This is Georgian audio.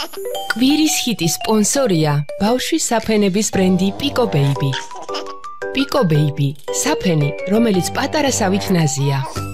ვირის ჰიტის სპონსორია ბავშვის საფენების ბრენდი Pico Baby. Pico Baby, საფენი, რომელიც პატარა სავით ნაზია.